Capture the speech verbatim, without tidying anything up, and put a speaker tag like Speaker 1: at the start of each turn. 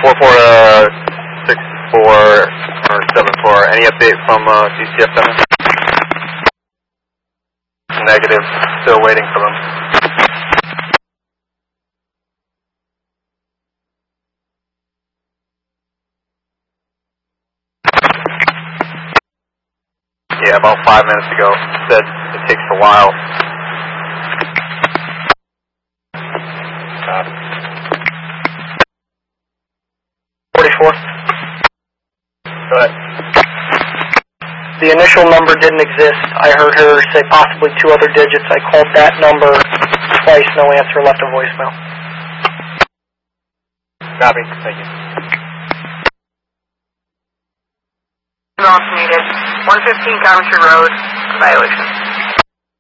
Speaker 1: four four to six four or seven four. Any update from uh, D C F Center? Negative. Still waiting for them. Yeah, about five minutes ago. Said it takes a while. Uh, forty-four. Go ahead.
Speaker 2: The initial number didn't exist. I heard her say possibly two other digits. I called that number twice, no answer, left a voicemail.
Speaker 1: Copy. Thank you.
Speaker 3: Off needed. one fifteen Coventry Road, violation.